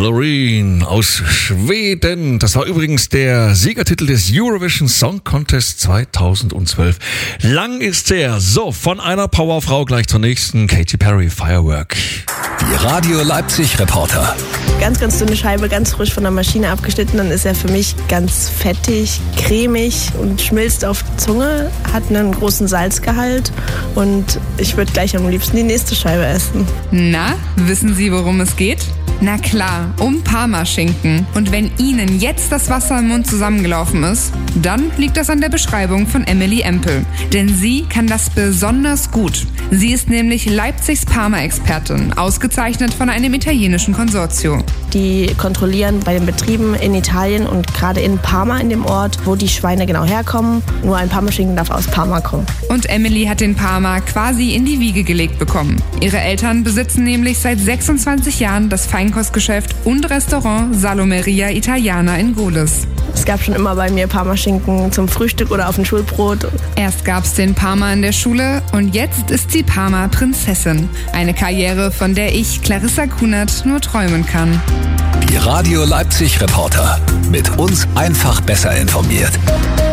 Loreen aus Schweden. Das war übrigens der Siegertitel des Eurovision Song Contest 2012. Lang ist's her. So, von einer Powerfrau gleich zur nächsten. Katy Perry, Firework. Die Radio Leipzig Reporter. Ganz, ganz dünne Scheibe, ganz frisch von der Maschine abgeschnitten. Dann ist er für mich ganz fettig, cremig und schmilzt auf die Zunge. Hat einen großen Salzgehalt und ich würde gleich am liebsten die nächste Scheibe essen. Na, wissen Sie, worum es geht? Na klar, um Parmaschinken. Und wenn Ihnen jetzt das Wasser im Mund zusammengelaufen ist, dann liegt das an der Beschreibung von Emily Empel. Denn sie kann das besonders gut. Sie ist nämlich Leipzigs Parma-Expertin, ausgezeichnet von einem italienischen Konsortium. Die kontrollieren bei den Betrieben in Italien und gerade in Parma, in dem Ort, wo die Schweine genau herkommen. Nur ein Parmaschinken darf aus Parma kommen. Und Emily hat den Parma quasi in die Wiege gelegt bekommen. Ihre Eltern besitzen nämlich seit 26 Jahren das Feinkostgeschäft und Restaurant Salomeria Italiana in Gohlis. Es gab schon immer bei mir Parmaschinken zum Frühstück oder auf dem Schulbrot. Erst gab's den Parma in der Schule und jetzt ist sie Parma-Prinzessin. Eine Karriere, von der ich, Clarissa Kunert, nur träumen kann. Die Radio Leipzig Reporter. Mit uns einfach besser informiert.